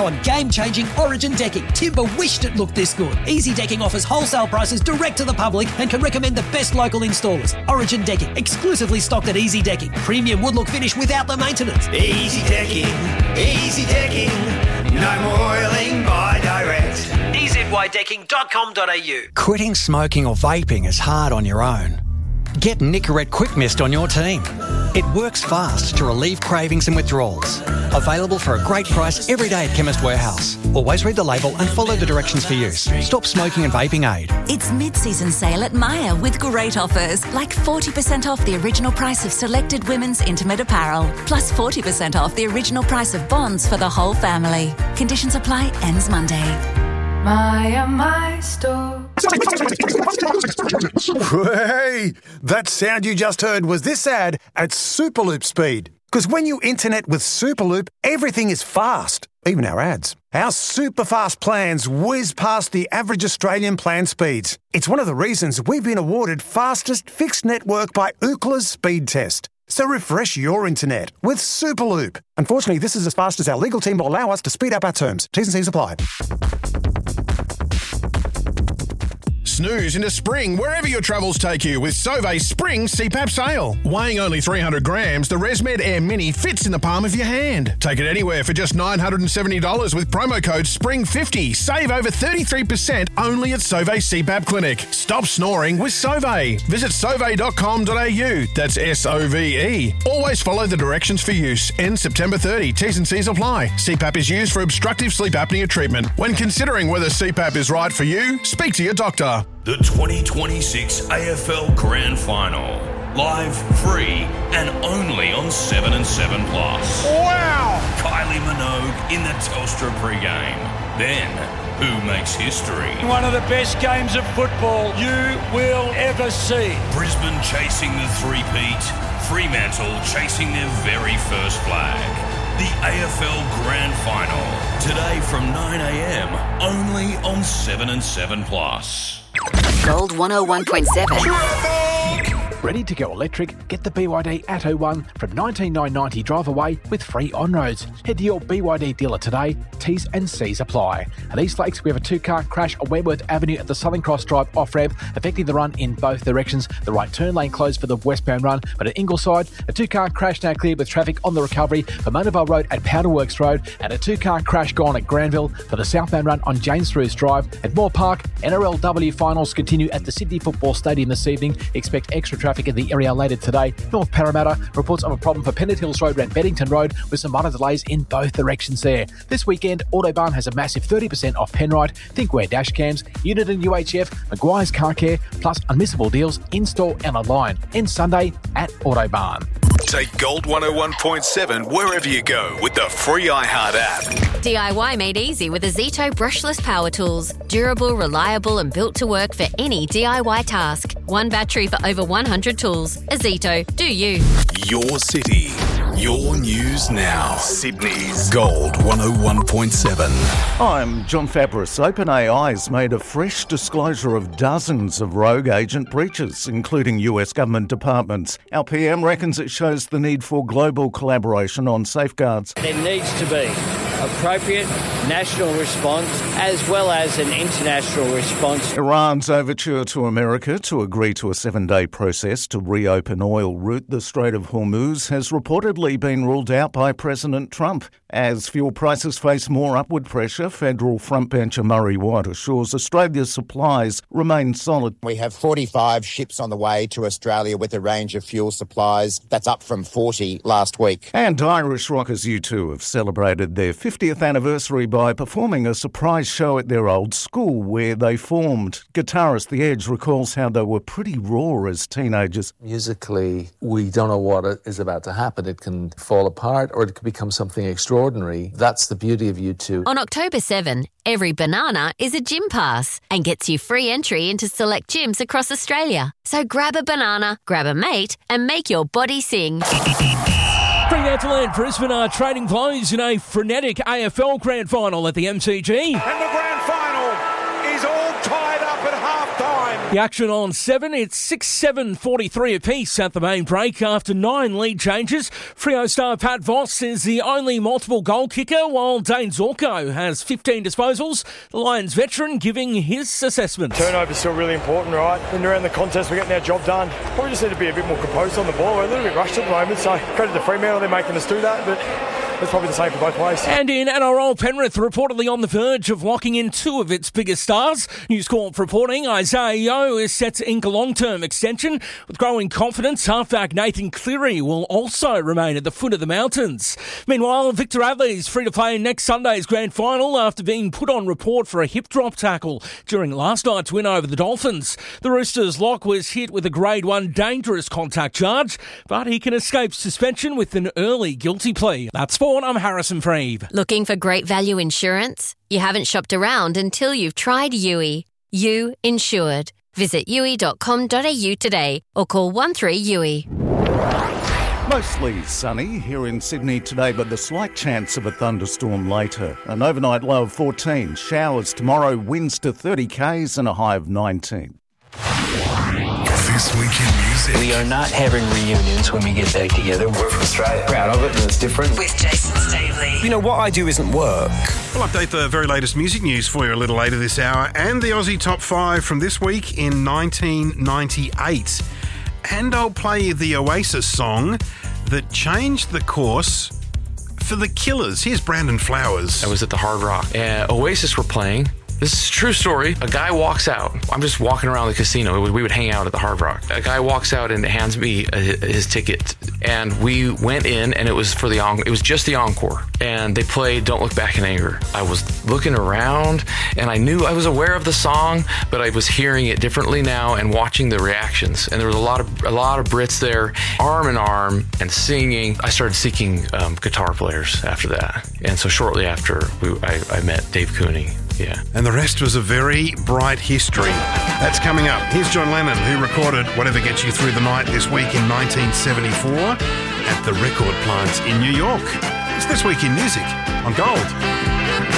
now on game-changing Origin decking. Timber wished it looked this good. Easy Decking offers wholesale prices direct to the public and can recommend the best local installers. Origin Decking, exclusively stocked at Easy Decking. Premium wood look finish without the maintenance. Easy Decking, no more oiling by direct. EZYdecking.com.au. Quitting smoking or vaping is hard on your own. Get Nicorette Quick Mist on your team. It works fast to relieve cravings and withdrawals. Available for a great price every day at Chemist Warehouse. Always read the label and follow the directions for use. Stop smoking and vaping aid. It's mid-season sale at Myer with great offers, like 40% off the original price of selected women's intimate apparel, plus 40% off the original price of bonds for the whole family. Conditions apply, ends Monday. My store. Hey, that sound you just heard was this ad at Superloop speed. Because when you internet with Superloop, everything is fast, even our ads. Our super fast plans whiz past the average Australian plan speeds. It's one of the reasons we've been awarded fastest fixed network by Ookla's speed test. So refresh your internet with Superloop. Unfortunately, this is as fast as our legal team will allow us to speed up our terms. T's and C's apply. Snooze into spring wherever your travels take you with Sauve's Spring CPAP sale. Weighing only 300 grams, the ResMed Air Mini fits in the palm of your hand. Take it anywhere for just $970 with promo code SPRING50. Save over 33% only at Sauve CPAP Clinic. Stop snoring with Sauve. Visit sauve.com.au. That's SOVE. Always follow the directions for use. Ends September 30. T's and C's apply. CPAP is used for obstructive sleep apnea treatment. When considering whether CPAP is right for you, speak to your doctor. The 2026 AFL Grand Final. Live, free, and only on 7 and 7 Plus. Wow! Kylie Minogue in the Telstra pregame. Then, who makes history? One of the best games of football you will ever see. Brisbane chasing the three-peat. Fremantle chasing their very first flag. The AFL Grand Final. Today from 9 a.m. only on 7 and 7 Plus. Gold 101.7. Ready to go electric? Get the BYD Atto 1 from $19,990 drive away with free on-roads. Head to your BYD dealer today. T's and C's apply. At East Lakes, we have a two-car crash on Wentworth Avenue at the Southern Cross Drive off-ramp, affecting the run in both directions. The right turn lane closed for the westbound run, but at Ingleside, a two-car crash now cleared with traffic on the recovery for Monavale Road at Powderworks Road, and a two-car crash gone at Granville for the southbound run on James Roos Drive. At Moore Park, NRLW finals continue at the Sydney Football Stadium this evening. Expect extra traffic in the area later today. North Parramatta reports of a problem for Pennant Hills Road and Beddington Road with some minor delays in both directions there. This weekend, Autobarn has a massive 30% off Penrite, Thinkware dash cams, Unit and UHF, Maguire's Car Care, plus unmissable deals in-store and online. End Sunday at Autobarn. Take Gold 101.7 wherever you go with the free iHeart app. DIY made easy with Azito brushless power tools. Durable, reliable and built to work for any DIY task. One battery for over 100 tools. Azito, do you. Your city, your news now. Sydney's Gold 101.7. I'm John Fabris. OpenAI's made a fresh disclosure of dozens of rogue agent breaches, including US government departments. Our PM reckons it shows the need for global collaboration on safeguards. There needs to be appropriate national response as well as an international response. Iran's overture to America to agree to a 7-day process to reopen oil route the Strait of Hormuz has reportedly been ruled out by President Trump. As fuel prices face more upward pressure, federal frontbencher Murray Watt assures Australia's supplies remain solid. We have 45 ships on the way to Australia with a range of fuel supplies. That's up from 40 last week. And Irish rockers U2 have celebrated their 50th anniversary by performing a surprise show at their old school where they formed. Guitarist The Edge recalls how they were pretty raw as teenagers. Musically, we don't know what is about to happen. It can fall apart or it can become something extraordinary. That's the beauty of U2. On October 7, every banana is a gym pass and gets you free entry into select gyms across Australia. So grab a banana, grab a mate and make your body sing. Fremantle and Brisbane are trading blows in a frenetic AFL Grand Final at the MCG. And the Grand Final is all tied up at half-time. The action on 7, it's 6-7-43 apiece at the main break after 9 lead changes. Freo star Pat Voss is the only multiple goal kicker, while Dane Zorko has 15 disposals. The Lions veteran giving his assessment. Turnover's still really important, right? And around the contest, we're getting our job done. Probably just need to be a bit more composed on the ball. We're a little bit rushed at the moment, so credit to Fremantle, they're making us do that, but it's probably the same for both ways. And in NRL, Penrith reportedly on the verge of locking in 2 of its biggest stars. News Corp reporting Isaiah Yeo is set to ink a long-term extension. With growing confidence, halfback Nathan Cleary will also remain at the foot of the mountains. Meanwhile, Victor Adley is free to play in next Sunday's grand final after being put on report for a hip drop tackle during last night's win over the Dolphins. The Roosters' lock was hit with a Grade 1 dangerous contact charge, but he can escape suspension with an early guilty plea. That's Sport, I'm Harrison Freeve. Looking for great value insurance? You haven't shopped around until you've tried Yui. You Insured. Visit yui.com.au today or call 13-YUI. Mostly sunny here in Sydney today, but the slight chance of a thunderstorm later. An overnight low of 14. Showers tomorrow, winds to 30 k's and a high of 19. This Week in Music. We are not having reunions when we get back together. We're from Australia. Proud of it, and it's different. With Jason Staley. You know, what I do isn't work. We'll update the very latest music news for you a little later this hour, and the Aussie Top 5 from this week in 1998. And I'll play the Oasis song that changed the course for the Killers. Here's Brandon Flowers. I was at the Hard Rock, and Oasis were playing. This is a true story. A guy walks out. I'm just walking around the casino. We would hang out at the Hard Rock. A guy walks out and hands me his ticket. And we went in, and it was for the it was just the encore. And they played Don't Look Back in Anger. I was looking around, and I knew I was aware of the song, but I was hearing it differently now and watching the reactions. And there was a lot of Brits there, arm in arm, and singing. I started seeking guitar players after that. And so shortly after, I met Dave Cooney. Yeah. And the rest was a very bright history. That's coming up. Here's John Lennon, who recorded Whatever Gets You Through the Night this week in 1974 at the record plant in New York. It's This Week in Music on Gold.